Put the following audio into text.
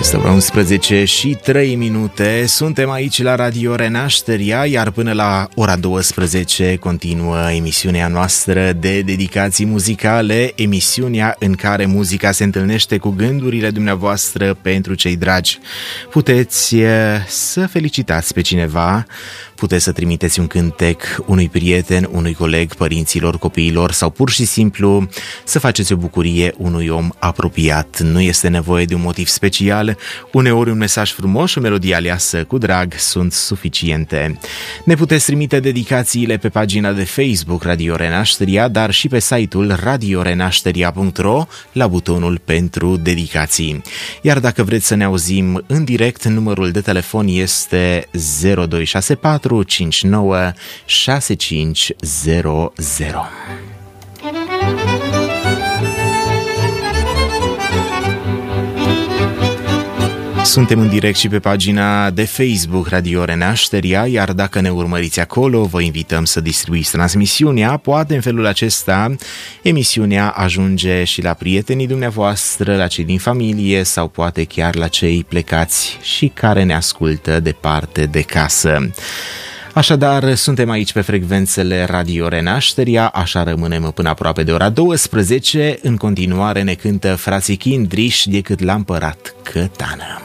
Este ora 11:03. Suntem aici la Radio Renașterea, iar până la ora 12 continuă emisiunea noastră de dedicații muzicale, emisiunea în care muzica se întâlnește cu gândurile dumneavoastră pentru cei dragi. Puteți să felicitați pe cineva, puteți să trimiteți un cântec unui prieten, unui coleg, părinților, copiilor sau pur și simplu să faceți o bucurie unui om apropiat. Nu este nevoie de un motiv special, uneori un mesaj frumos și o melodie aleasă cu drag sunt suficiente. Ne puteți trimite dedicațiile pe pagina de Facebook Radio Renașterea, dar și pe site-ul radiorenașterea.ro la butonul pentru dedicații. Iar dacă vreți să ne auzim în direct, numărul de telefon este 0264 59 6500. Suntem în direct și pe pagina de Facebook Radio Renașterea, iar dacă ne urmăriți acolo, vă invităm să distribuiți transmisiunea. Poate în felul acesta emisiunea ajunge și la prietenii dumneavoastră, la cei din familie sau poate chiar la cei plecați și care ne ascultă departe de casă. Așadar, suntem aici pe frecvențele Radio Renașterea, așa rămânem până aproape de ora 12. În continuare ne cântă frații Chindriș, Decât l-a împărat Cătană.